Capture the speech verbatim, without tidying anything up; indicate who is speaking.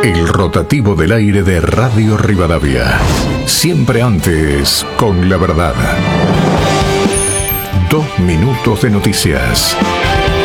Speaker 1: El rotativo del aire de Radio Rivadavia. Siempre antes con la verdad. Dos minutos de noticias.